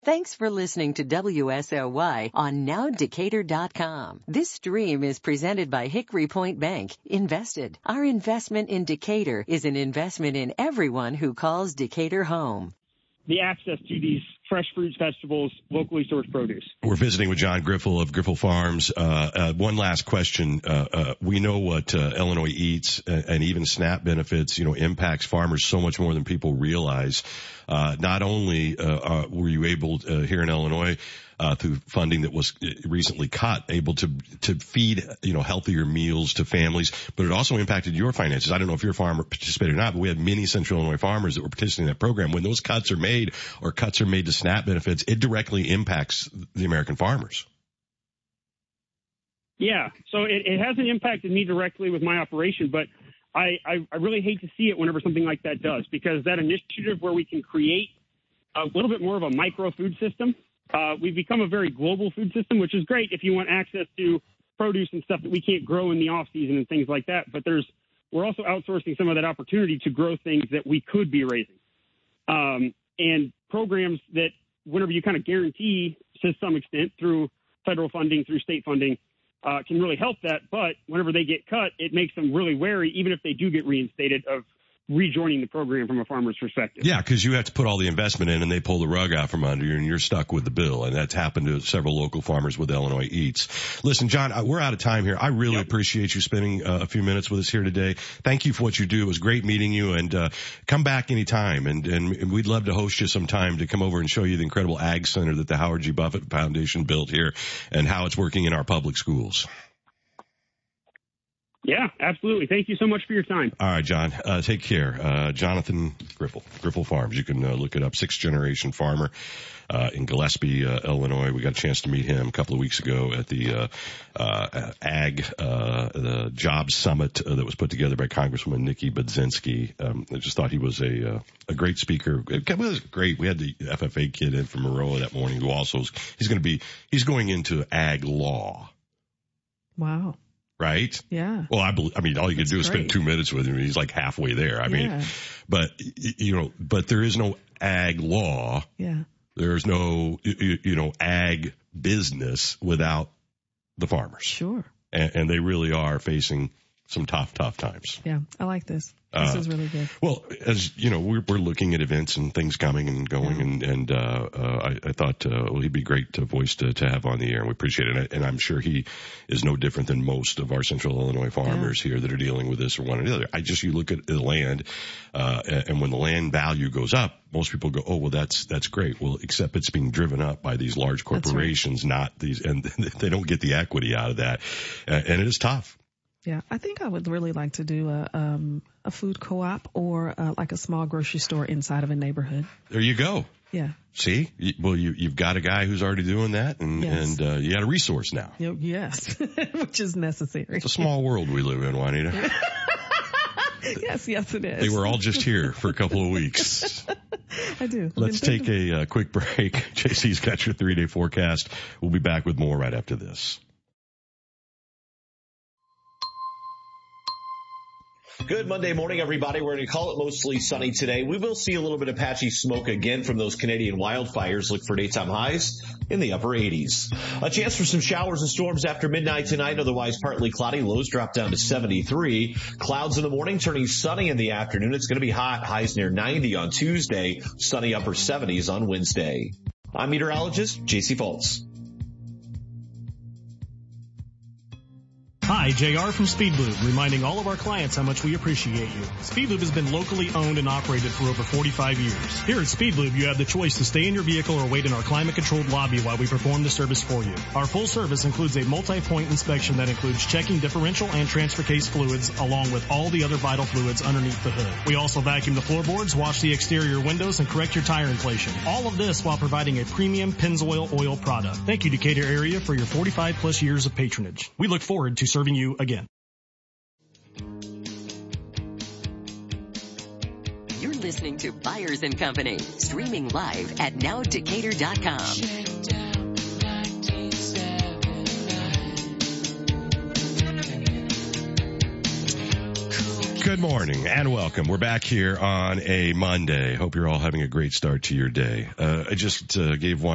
Thanks for listening to WSOY on NowDecatur.com. This stream is presented by Hickory Point Bank. Invested. Our investment in Decatur is an investment in everyone who calls Decatur home. The access to these fresh fruits, vegetables, locally sourced produce. We're visiting with John Griffel of Griffel Farms. One last question. We know what Illinois Eats and even SNAP benefits, impacts farmers so much more than people realize. Not only were you able here in Illinois through funding that was recently cut, able to feed healthier meals to families, but it also impacted your finances. I don't know if your farmer participated or not, but we had many Central Illinois farmers that were participating in that program. When those cuts are made, or cuts are made to SNAP benefits, it directly impacts the American farmers. Yeah, so it hasn't impacted me directly with my operation, but I really hate to see it whenever something like that does, because that initiative where we can create a little bit more of a micro food system, we've become a very global food system, which is great if you want access to produce and stuff that we can't grow in the off season and things like that. But we're also outsourcing some of that opportunity to grow things that we could be raising. And programs that whenever you kind of guarantee to some extent through federal funding, through state funding, can really help that. But whenever they get cut, it makes them really wary, even if they do get reinstated, of rejoining the program from a farmer's perspective. Yeah, because you have to put all the investment in and they pull the rug out from under you and you're stuck with the bill. And that's happened to several local farmers with Illinois Eats. Listen, John, we're out of time here. I really appreciate you spending a few minutes with us here today. Thank you for what you do. It was great meeting you, and come back anytime. And we'd love to host you sometime to come over and show you the incredible Ag Center that the Howard G. Buffett Foundation built here and how it's working in our public schools. Yeah, absolutely. Thank you so much for your time. All right, John. Take care. Jonathan Griffel Farms. You can look it up. Sixth-generation farmer in Gillespie, Illinois. We got a chance to meet him a couple of weeks ago at the the Jobs Summit that was put together by Congresswoman Nikki Budzinski. I just thought he was a great speaker. It was great. We had the FFA kid in from Maroa that morning who also he's going into ag law. Wow. Right? Yeah. Well, I mean, all you can do is spend 2 minutes with him. He's like halfway there. I mean, but there is no ag law. Yeah. There's no, ag business without the farmers. Sure. And they really are facing some tough times. Yeah. I like this. This is really good. Well, as you know, we're looking at events and things coming and going, and I thought, he'd be great voice to have on the air, and we appreciate it. And I'm sure he is no different than most of our Central Illinois farmers here that are dealing with this or one or the other. You look at the land, and when the land value goes up, most people go, oh, well, that's great. Well, except it's being driven up by these large corporations, not these, and they don't get the equity out of that, and it is tough. Yeah, I think I would really like to do a food co-op or like a small grocery store inside of a neighborhood. There you go. Yeah. See, well, you've got a guy who's already doing that, and you got a resource now. Yes, which is necessary. It's a small world we live in, Juanita. Yes, it is. They were all just here for a couple of weeks. I do. Let's take a quick break. JC's got your 3-day forecast. We'll be back with more right after this. Good Monday morning, everybody. We're going to call it mostly sunny today. We will see a little bit of patchy smoke again from those Canadian wildfires. Look for daytime highs in the upper 80s. A chance for some showers and storms after midnight tonight. Otherwise, partly cloudy. Lows drop down to 73. Clouds in the morning, turning sunny in the afternoon. It's going to be hot. Highs near 90 on Tuesday. Sunny upper 70s on Wednesday. I'm meteorologist JC Fultz. Hi, JR from Speedlube, reminding all of our clients how much we appreciate you. Speedlube has been locally owned and operated for over 45 years. Here at Speedlube, you have the choice to stay in your vehicle or wait in our climate-controlled lobby while we perform the service for you. Our full service includes a multi-point inspection that includes checking differential and transfer case fluids, along with all the other vital fluids underneath the hood. We also vacuum the floorboards, wash the exterior windows, and correct your tire inflation. All of this while providing a premium Pennzoil oil product. Thank you, Decatur area, for your 45-plus years of patronage. We look forward to serving you again. You're listening to Byers & Company, streaming live at NowDecatur.com. Good morning and welcome. We're back here on a Monday. Hope you're all having a great start to your day. I just gave one